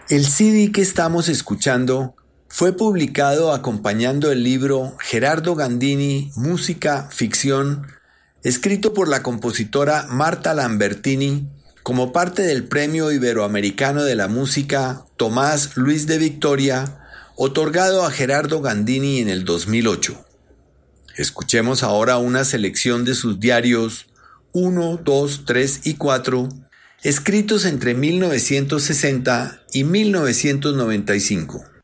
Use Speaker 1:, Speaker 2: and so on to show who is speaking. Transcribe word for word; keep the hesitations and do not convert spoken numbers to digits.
Speaker 1: El C D que estamos escuchando fue publicado acompañando el libro Gerardo Gandini, Música, Ficción, escrito por la compositora Marta Lambertini como parte del Premio Iberoamericano de la Música Tomás Luis de Victoria, otorgado a Gerardo Gandini en el dos mil ocho. Escuchemos ahora una selección de sus diarios uno, dos, tres y cuatro, escritos entre mil novecientos sesenta y mil novecientos noventa y cinco.